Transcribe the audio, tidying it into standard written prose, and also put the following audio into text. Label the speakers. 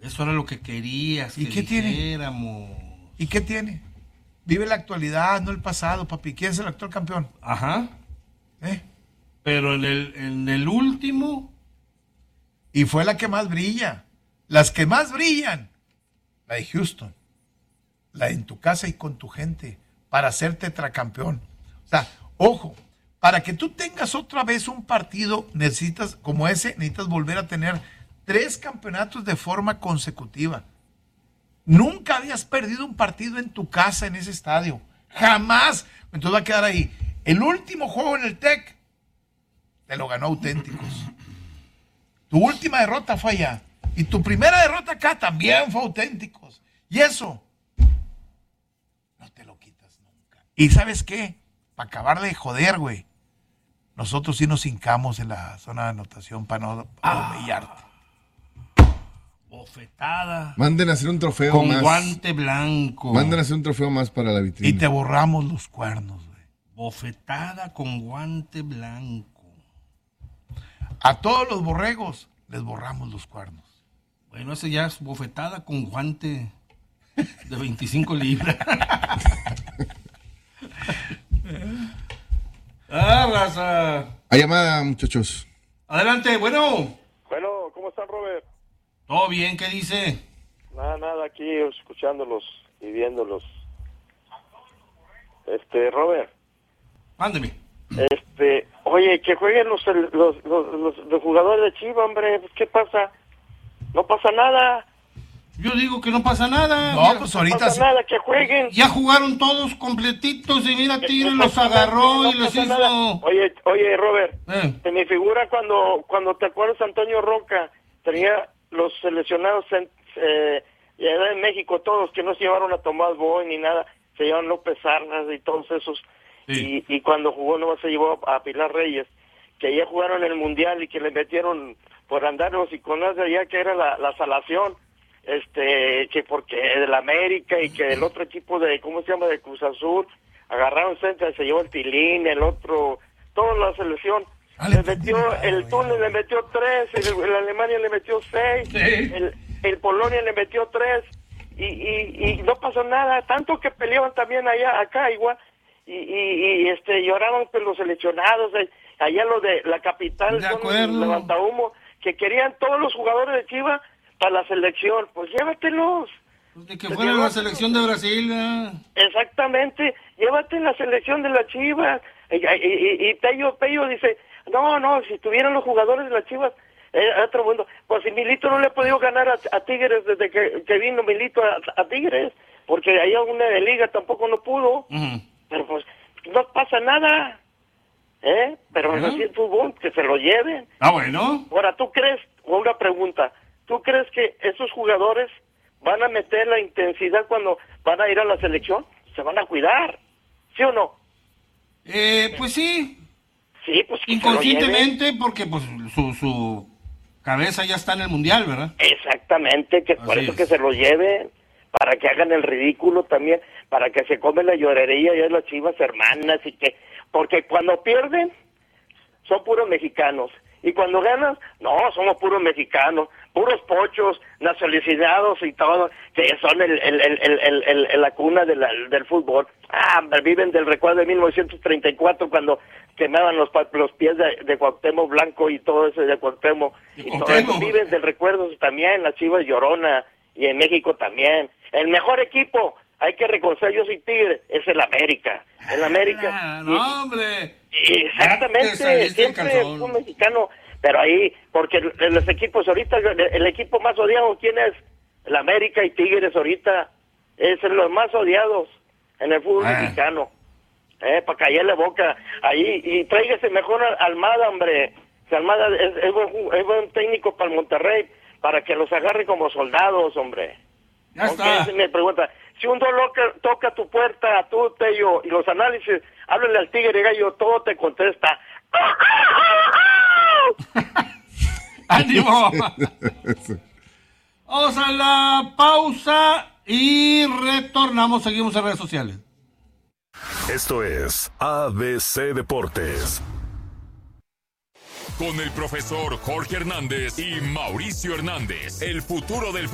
Speaker 1: Eso era lo que querías.
Speaker 2: ¿Y
Speaker 1: que
Speaker 2: qué tiene?
Speaker 1: dijéramos.
Speaker 2: ¿Y qué tiene? Vive la actualidad, no el pasado, papi. ¿Quién es el actual campeón?
Speaker 1: Ajá.
Speaker 2: ¿Eh?
Speaker 1: Pero en el último...
Speaker 2: Y fue la que más brilla. Las que más brillan. La de Houston. La de en tu casa y con tu gente. Para ser tetracampeón. O sea, ojo. Para que tú tengas otra vez un partido, necesitas, como ese, necesitas volver a tener 3 campeonatos de forma consecutiva. Nunca habías perdido un partido en tu casa, en ese estadio. Jamás. Entonces va a quedar ahí. El último juego en el TEC te lo ganó Auténticos. Tu última derrota fue allá. Y tu primera derrota acá también fue Auténticos. Y eso no te lo quitas nunca. ¿Y sabes qué? Para acabar de joder, güey. Nosotros sí nos hincamos en la zona de anotación para no humillarte.
Speaker 1: Bofetada.
Speaker 3: Manden a hacer un trofeo
Speaker 1: con
Speaker 3: más.
Speaker 1: guante blanco.
Speaker 3: Manden a hacer un trofeo más para la vitrina.
Speaker 2: Y te borramos los cuernos, güey.
Speaker 1: Bofetada con guante blanco.
Speaker 2: A todos los borregos les borramos los cuernos.
Speaker 1: Bueno, ese ya es bofetada con guante de 25 libras. Raza.
Speaker 3: Hay llamada, muchachos.
Speaker 1: Adelante, bueno.
Speaker 4: Bueno, ¿cómo están, Robert?
Speaker 1: ¿Todo bien? ¿Qué dice?
Speaker 4: Nada, aquí escuchándolos y viéndolos. Robert.
Speaker 1: Mándeme.
Speaker 4: Oye, que jueguen los jugadores de Chivas, hombre. ¿Qué pasa? No pasa nada.
Speaker 1: Yo digo que no pasa nada.
Speaker 2: No,
Speaker 1: Mira,
Speaker 2: pues
Speaker 4: No
Speaker 2: ahorita
Speaker 4: pasa nada, que jueguen.
Speaker 1: ya jugaron todos completitos y mira, Tigre los agarró
Speaker 4: No
Speaker 1: y les
Speaker 4: pasa
Speaker 1: hizo...
Speaker 4: nada. Oye, Robert, se me figura cuando te acuerdas Antonio Roca, tenía los seleccionados en México, todos que no se llevaron a Tomás Boy ni nada, se llevaron López Arnas y todos esos.
Speaker 1: Sí.
Speaker 4: Y cuando jugó no se llevó a Pilar Reyes, que allá jugaron el Mundial y que le metieron por andarnos y con las de allá que era la salación, que porque del América y que del otro equipo de, ¿cómo se llama?, de Cruz Azul, agarraron centro, se llevó el Tilín, el otro, toda la selección. Le metió, el Túnez le metió 3, el Alemania le metió 6,
Speaker 1: Sí.
Speaker 4: el Polonia le metió 3, y no pasó nada, tanto que peleaban también acá igual, y lloraban pues, los seleccionados, allá los de la capital,
Speaker 1: De acuerdo.
Speaker 4: levanta humo, que querían todos los jugadores de Chivas para la selección, pues llévatelos.
Speaker 1: Pues de que fuera la selección de Brasil.
Speaker 4: Exactamente, llévate la selección de la Chivas. Y Pello dice, no, si tuvieran los jugadores de las Chivas, otro mundo. Pues si Milito no le ha podido ganar a Tigres desde que vino Milito a Tigres, porque ahí alguna de liga tampoco no pudo.
Speaker 1: Uh-huh.
Speaker 4: Pero pues no pasa nada, pero así el fútbol, que se lo lleven.
Speaker 1: Bueno.
Speaker 4: Ahora, ¿tú crees, una pregunta, ¿tú crees que esos jugadores van a meter la intensidad cuando van a ir a la selección? ¿Se van a cuidar? ¿Sí o no?
Speaker 1: Pues sí.
Speaker 4: Sí, pues que
Speaker 1: inconscientemente, porque pues su cabeza ya está en el Mundial, ¿verdad?
Speaker 4: Exactamente, que por
Speaker 1: Así
Speaker 4: eso
Speaker 1: es.
Speaker 4: que se lo lleven, para que hagan el ridículo también, para que se come la llorería ya de las Chivas hermanas, y que, porque cuando pierden, son puros mexicanos, y cuando ganan, no, somos puros mexicanos, puros pochos, nacionalizados y todo, que son la cuna del fútbol. Viven del recuerdo de 1934, cuando quemaban los pies de Cuauhtémoc Blanco y todo eso de Cuauhtémoc, y todo eso, viven del recuerdo también, las Chivas Llorona, y en México también. El mejor equipo, hay que reconocer, yo soy Tigre, es el América. El América.
Speaker 1: No, hombre.
Speaker 4: Exactamente, siempre un mexicano, pero ahí, porque los equipos ahorita, el equipo más odiado, ¿quién es? El América y Tigres ahorita, es los más odiados en el fútbol mexicano. Para callarle boca ahí, y tráigase mejor a Almada, hombre. Que Almada es buen técnico para el Monterrey, para que los agarre como soldados, hombre.
Speaker 1: Ya está.
Speaker 4: Me pregunta, si un dolor toca tu puerta, tú, Tello, y los análisis, háblale al Tigre Gallo, todo te contesta.
Speaker 1: ¡Ánimo! Vamos a la pausa y retornamos, seguimos en redes sociales.
Speaker 5: Esto es ABC Deportes.
Speaker 6: Con el profesor Jorge Hernández y Mauricio Hernández, el futuro del